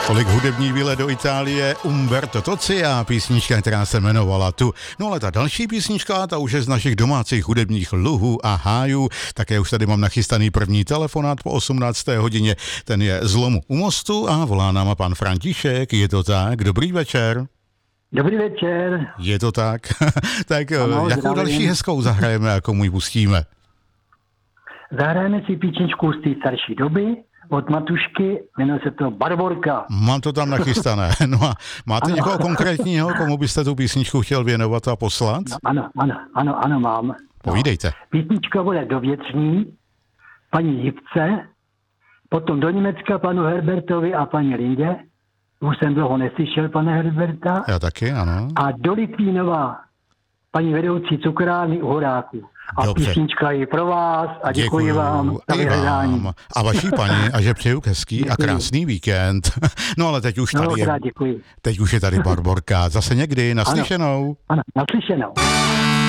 Tolik hudební výlet do Itálie Umberto Tozzi a písnička, která se jmenovala Tu. No ale ta další písnička, ta už je z našich domácích hudebních luhů a hájů. Také už tady mám nachystaný první telefonát po 18. hodině. Ten je z Lomu u Mostu a volá nám pan František. Je to tak? Dobrý večer. Dobrý večer. Je to tak? Tak ano, jakou zdravím. další hezkou zahrajeme a komu ji pustíme? Zahrajeme si písničku z té starší doby od Matušky, jmenuje se to Barborka. Mám to tam nachystané. No a máte někoho konkrétního, komu byste tu písničku chtěl věnovat a poslat? Ano, mám. Povídejte. Písnička bude do Větřní, paní Jivce, potom do Německa panu Herbertovi a paní Lindě. Už jsem dlouho neslyšel pana Herberta. Já taky, ano. A do Litvínova paní vedoucí cukrárny u Horáků. A Dobře. písnička je pro vás a děkuji vám za vyhledání. A vaší paní, a že přeju hezký a krásný víkend. No ale teď už tady je, Děkuji. teď už je tady Barborka. Zase někdy, naslyšenou. Ano, naslyšenou.